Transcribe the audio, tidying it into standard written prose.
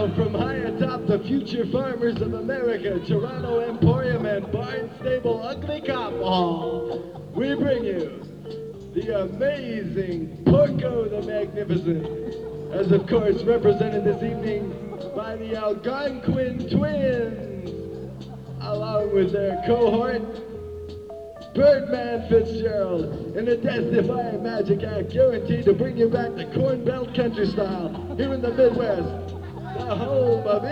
now, from high atop the Future Farmers of America, Toronto Emporium and Barnstable Ugly Cop Hall, we bring you the amazing Porco the Magnificent, as of course represented this evening by the Algonquin Twins, along with their cohort, Birdman Fitzgerald, in a death-defying magic act guaranteed to bring you back to Corn Belt country style here in the Midwest, the home of